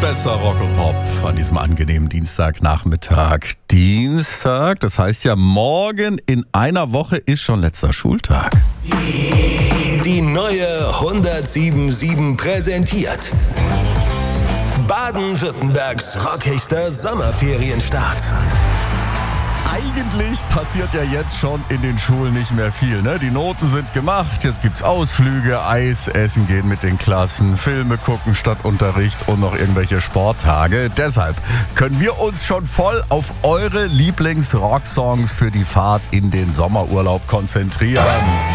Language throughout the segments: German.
Bester Rock und Pop an diesem angenehmen Dienstagnachmittag. Dienstag, das heißt ja, morgen in einer Woche ist schon letzter Schultag. Die neue 107.7 präsentiert Baden-Württembergs rockigster Sommerferienstart. Eigentlich passiert ja jetzt schon in den Schulen nicht mehr viel, ne? Die Noten sind gemacht, jetzt gibt's Ausflüge, Eis essen gehen mit den Klassen, Filme gucken statt Unterricht und noch irgendwelche Sporttage. Deshalb können wir uns schon voll auf eure Lieblings-Rocksongs für die Fahrt in den Sommerurlaub konzentrieren.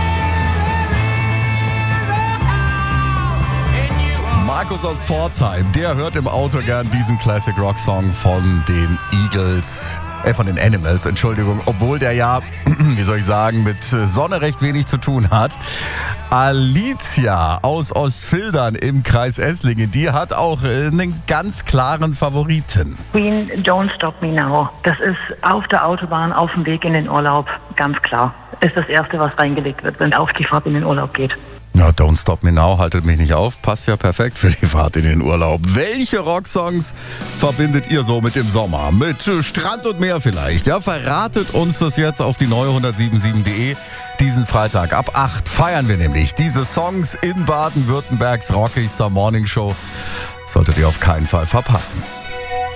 Markus aus Pforzheim, der hört im Auto gern diesen Classic Rock Song von den von den Animals, Entschuldigung, obwohl der ja, wie soll ich sagen, mit Sonne recht wenig zu tun hat. Alicia aus Ostfildern im Kreis Esslingen, die hat auch einen ganz klaren Favoriten. Queen, Don't Stop Me Now. Das ist auf der Autobahn, auf dem Weg in den Urlaub, ganz klar. Ist das Erste, was reingelegt wird, wenn es auf die Fahrt in den Urlaub geht. Ja, Don't Stop Me Now, haltet mich nicht auf, passt ja perfekt für die Fahrt in den Urlaub. Welche Rocksongs verbindet ihr so mit dem Sommer? Mit Strand und Meer vielleicht? Ja, verratet uns das jetzt auf die neue 107.7.de. Diesen Freitag ab 8 feiern wir nämlich diese Songs in Baden-Württembergs rockigster Morningshow. Solltet ihr auf keinen Fall verpassen.